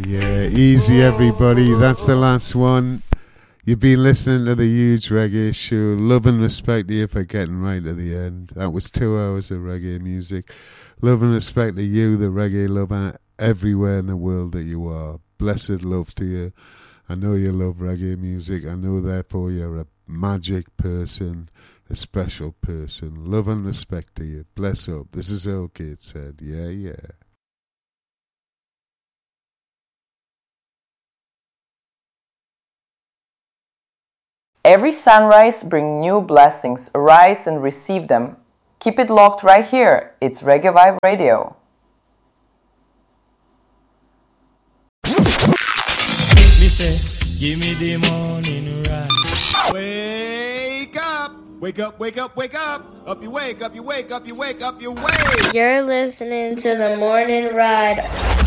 Yeah, easy everybody. That's the last one. You've been listening to the Huge Reggae Show. Love and respect to you for getting right to the end. That was 2 hours of reggae music. Love and respect to you, the reggae lover, everywhere in the world that you are. Blessed love to you. I know you love reggae music. I know therefore you're a magic person, a special person. Love and respect to you. Bless up. This is Earl Kate said. Yeah, yeah. Every sunrise brings new blessings. Arise and receive them. Keep it locked right here. It's Reggae Vibe Radio. Say, give me the morning rise. Wake up, wake up, wake up, wake up. Up you wake, up you wake, up you wake, up you wake. You're listening to the Morning Ride